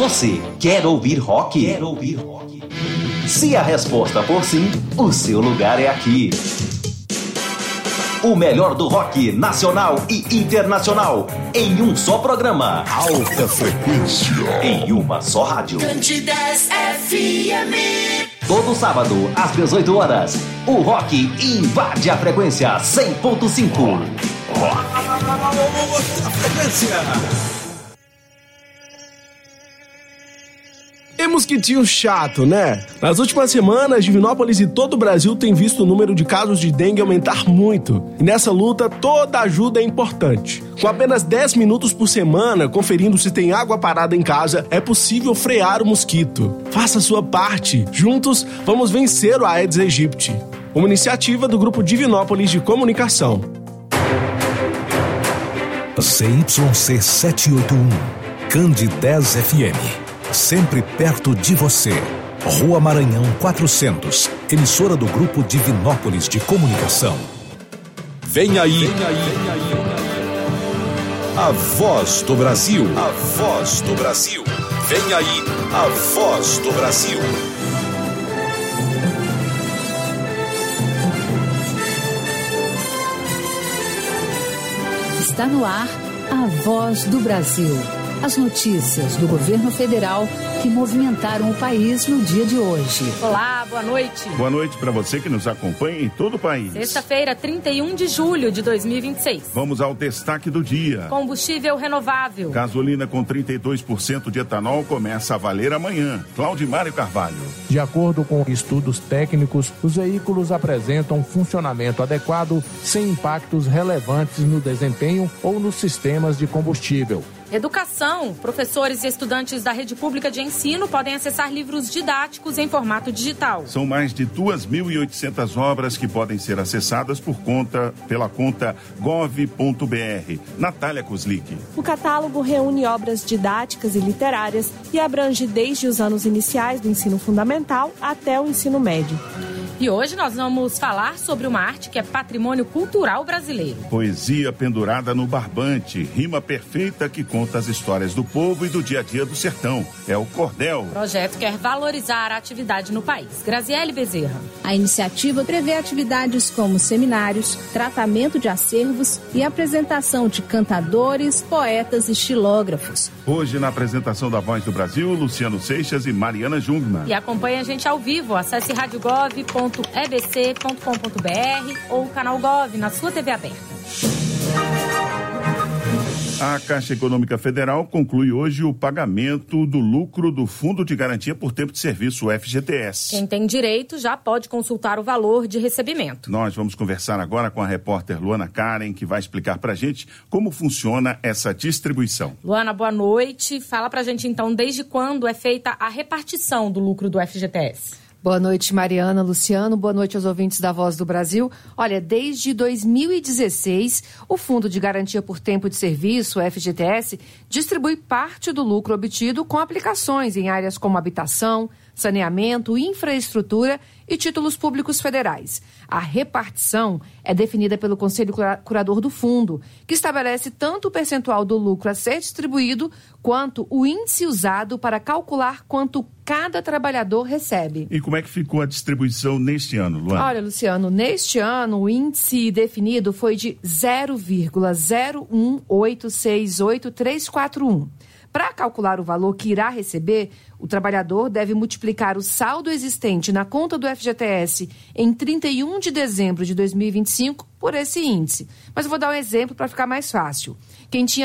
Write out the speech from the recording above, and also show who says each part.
Speaker 1: Você quer ouvir rock? Quer ouvir rock? Se a resposta for sim, o seu lugar é aqui. O melhor do rock nacional e internacional em um só programa.
Speaker 2: Alta frequência.
Speaker 1: Em uma só rádio.
Speaker 3: Cândidas FM.
Speaker 1: Todo sábado, às 18 horas, o rock invade a frequência 100.5.
Speaker 2: A frequência.
Speaker 4: E mosquitinho chato, né? Nas últimas semanas, Divinópolis e todo o Brasil têm visto o número de casos de dengue aumentar muito. E nessa luta, toda ajuda é importante. Com apenas 10 minutos por semana, conferindo se tem água parada em casa, é possível frear o mosquito. Faça a sua parte. Juntos, vamos vencer o Aedes aegypti. Uma iniciativa do Grupo Divinópolis de Comunicação.
Speaker 2: CYC 781, Cândidas FM. Sempre perto de você. Rua Maranhão 400, emissora do Grupo Divinópolis de Comunicação. Vem aí. A Voz do Brasil. A Voz do Brasil. Vem aí, a Voz do Brasil.
Speaker 5: Está no ar a Voz do Brasil. As notícias do governo federal que movimentaram o país no dia de hoje.
Speaker 6: Olá, boa noite.
Speaker 7: Boa noite para você que nos acompanha em todo o país.
Speaker 6: Sexta-feira, 31 de julho de 2026.
Speaker 7: Vamos ao destaque do dia.
Speaker 6: Combustível renovável.
Speaker 7: Gasolina com 32% de etanol começa a valer amanhã. Claudimário Carvalho.
Speaker 8: De acordo com estudos técnicos, os veículos apresentam funcionamento adequado, sem impactos relevantes no desempenho ou nos sistemas de combustível.
Speaker 6: Educação. Professores e estudantes da rede pública de ensino podem acessar livros didáticos em formato digital.
Speaker 7: São mais de 2.800 obras que podem ser acessadas pela conta gov.br. Natália Kuslik.
Speaker 9: O catálogo reúne obras didáticas e literárias e abrange desde os anos iniciais do ensino fundamental até o ensino médio.
Speaker 6: E hoje nós vamos falar sobre uma arte que é patrimônio cultural brasileiro.
Speaker 7: Poesia pendurada no barbante, rima perfeita que conta as histórias do povo e do dia a dia do sertão. É o Cordel.
Speaker 6: O projeto quer valorizar a atividade no país. Graziele Bezerra.
Speaker 10: A iniciativa prevê atividades como seminários, tratamento de acervos e apresentação de cantadores, poetas e xilógrafos.
Speaker 7: Hoje, na apresentação da Voz do Brasil, Luciano Seixas e Mariana Jungmann.
Speaker 6: E acompanhe a gente ao vivo. Acesse radiogov.ebc.com.br ou o canal Gov na sua TV aberta.
Speaker 7: A Caixa Econômica Federal conclui hoje o pagamento do lucro do Fundo de Garantia por Tempo de Serviço, o FGTS.
Speaker 6: Quem tem direito já pode consultar o valor de recebimento.
Speaker 7: Nós vamos conversar agora com a repórter Luana Karen, que vai explicar pra gente como funciona essa distribuição.
Speaker 6: Luana, boa noite. Fala pra gente então desde quando é feita a repartição do lucro do FGTS.
Speaker 11: Boa noite, Mariana, Luciano. Boa noite aos ouvintes da Voz do Brasil. Olha, desde 2016, o Fundo de Garantia por Tempo de Serviço, o FGTS, distribui parte do lucro obtido com aplicações em áreas como habitação, saneamento, infraestrutura e títulos públicos federais. A repartição é definida pelo Conselho Curador do Fundo, que estabelece tanto o percentual do lucro a ser distribuído quanto o índice usado para calcular quanto cada trabalhador recebe.
Speaker 7: E como é que ficou a distribuição neste ano, Luana?
Speaker 11: Olha, Luciano, neste ano o índice definido foi de 0,01868,341. Para calcular o valor que irá receber, o trabalhador deve multiplicar o saldo existente na conta do FGTS em 31 de dezembro de 2025 por esse índice. Mas eu vou dar um exemplo para ficar mais fácil. Quem tinha